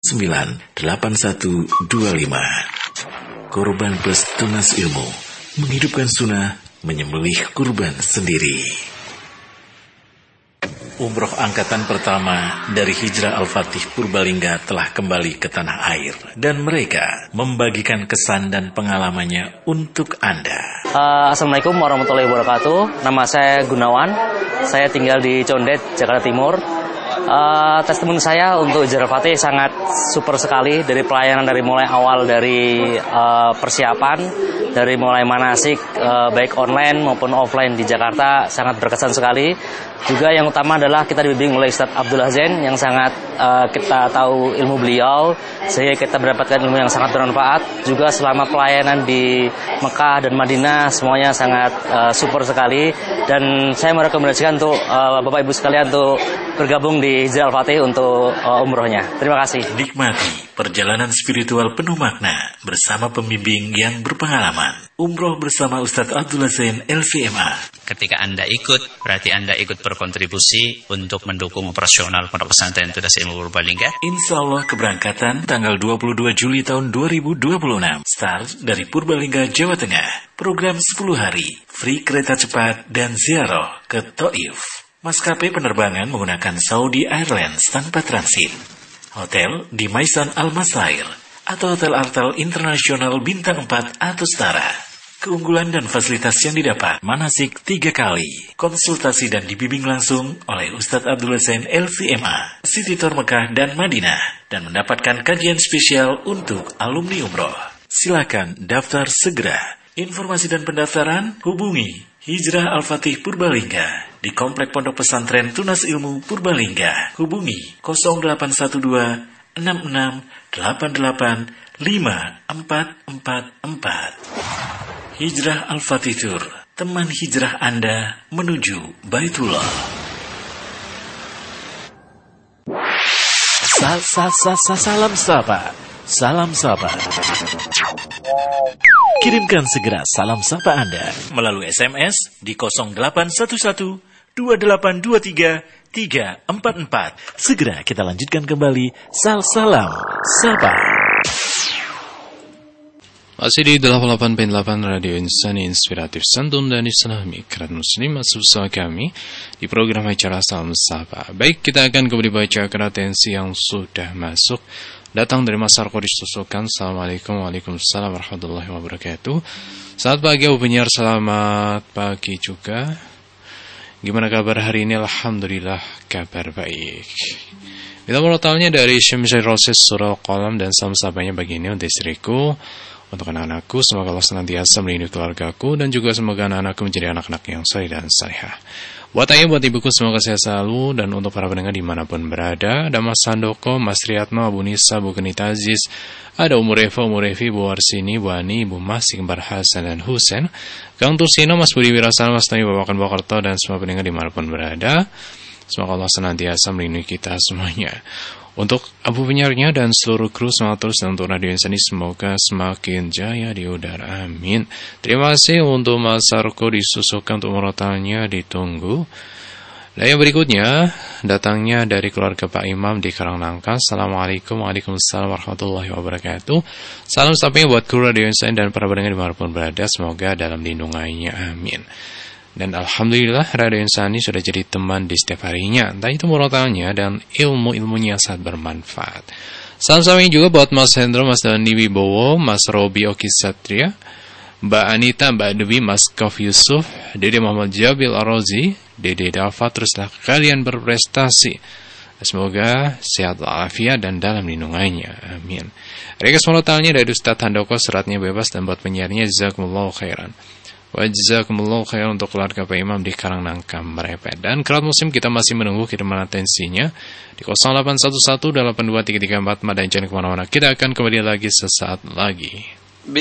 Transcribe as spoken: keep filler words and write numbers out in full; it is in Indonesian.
sembilan delapan satu dua lima. Korban Plus Tunas Ilmu, menghidupkan sunnah, menyembelih kurban sendiri. Umroh angkatan pertama dari Hijrah Al-Fatih Purbalingga telah kembali ke tanah air, dan mereka membagikan kesan dan pengalamannya untuk Anda. Uh, Assalamualaikum warahmatullahi wabarakatuh. Nama saya Gunawan. Saya tinggal di Condet, Jakarta Timur. Uh, testimoni saya untuk Hijrah Al-Fatih sangat super sekali, dari pelayanan dari mulai awal dari uh, persiapan, dari mulai manasik uh, baik online maupun offline di Jakarta sangat berkesan sekali. Juga yang utama adalah kita dibimbing oleh Ustadz Abdullah Zain yang sangat uh, kita tahu ilmu beliau, sehingga kita mendapatkan ilmu yang sangat bermanfaat. Juga selama pelayanan di Mekah dan Madinah semuanya sangat uh, super sekali, dan saya merekomendasikan untuk uh, Bapak Ibu sekalian untuk bergabung di Hijrah Al-Fatih untuk uh, umrohnya. Terima kasih. Nikmati perjalanan spiritual penuh makna bersama pembimbing yang berpengalaman. Umroh bersama Ustadz Abdullah Zain L V M A. Ketika Anda ikut, berarti Anda ikut berkontribusi untuk mendukung operasional Pondok Pesantren Tunas Ilmu Purbalingga. Insya Allah keberangkatan tanggal dua puluh dua Juli tahun dua ribu dua puluh enam. Start dari Purbalingga, Jawa Tengah. Program sepuluh hari, free kereta cepat dan ziarah ke Taif. Maskapai penerbangan menggunakan Saudi Airlines tanpa transit. Hotel di Maisan Al-Masair atau Hotel Artal Internasional Bintang empat atau setara. Keunggulan dan fasilitas yang didapat: manasik tiga kali, konsultasi dan dibimbing langsung oleh Ustadz Abdullah Zain L V M A, City Tour Mekah dan Madinah, dan mendapatkan kajian spesial untuk alumni umroh. Silakan daftar segera. Informasi dan pendaftaran hubungi Hijrah Al-Fatih Purbalingga di Komplek Pondok Pesantren Tunas Ilmu Purbalingga. Hubungi nol delapan satu dua enam enam delapan delapan lima empat empat empat. Hijrah Al-Fatih Tour, teman hijrah Anda menuju Baitullah. Sa sa sa sa salam sapa, salam sapa. Kirimkan segera salam sapa Anda melalui S M S di nol delapan satu satu dua delapan dua tiga tiga empat empat. Segera kita lanjutkan kembali sal salam sapa. Masih di delapan puluh delapan koma delapan Radio Insani Inspiratif Santun dan Islami Keren Muslim bersama kami di program acara Salam Sapa. Baik, kita akan kembali bacakan atensi yang sudah masuk. Datang dari Mas Sarko disusulkan. Assalamualaikum Waalaikumsalam warahmatullahi wabarakatuh. Selamat pagi Abu Penyiar, selamat pagi juga. Gimana kabar hari ini? Alhamdulillah kabar baik. Kita merotalnya dari Syamsir Roses Surah Qalam, dan salam sapanya bagi ini untuk istriku, untuk anak-anakku, semoga Allah senantiasa melindungi keluargaku, dan juga semoga anak-anakku menjadi anak-anak yang saleh dan salihah. Buat ayah, buat ibuku, semoga sehat selalu, dan untuk para pendengar dimanapun berada, ada Mas Sandoko, Mas Riyatno, Abu Nisa, Bu Kenita Aziz, ada Umur Eva, Umur Evi, Bu Warsini, Bu Ani, Bu Mas, Kembar Hasan dan Husen, Kang Tursino, Mas Budi Wirasana, Mas Tami, Bapak Bakarto, dan semua pendengar dimanapun berada. Semoga Allah senantiasa melindungi kita semuanya. Untuk Abu Penyiarnya dan seluruh kru, semangat terus, dan untuk Radio Insani semoga semakin jaya di udara. Amin. Terima kasih untuk Mas Sarko disusulkan untuk merotalnya, ditunggu. Dan yang berikutnya datangnya dari keluarga Pak Imam di Karangnangka. Assalamualaikum Waalaikumsalam warahmatullahi wabarakatuh. Salam sapanya buat kru Radio Insani dan para pendengar dimanapun berada, semoga dalam lindungannya. Amin. Dan Alhamdulillah Radio Insani sudah jadi teman di setiap harinya, entah itu murotalnya dan ilmu-ilmunya sangat bermanfaat. Salam salam juga buat Mas Hendro, Mas Dani Wibowo, Mas Robi Oki Satria, Mbak Anita, Mbak Dewi, Mas Kof Yusuf, Dede Muhammad Jabil Arozi, Dede Dafa, teruslah kalian berprestasi. Semoga sehat walafiat dan dalam lindungannya. Amin. Rekas murotalnya dari Ustadz Handoko, seratnya bebas, dan buat penyiarnya jazakumullahu khairan. Wa jazakumullahu khairan untuk keluarga Pak Imam di Karangnangka Merepet. Dan kerabat muslim, kita masih menunggu kiriman atensinya di nol delapan satu satu delapan dua tiga tiga empat. Mada jangan kemana-mana, kita akan kembali lagi sesaat lagi.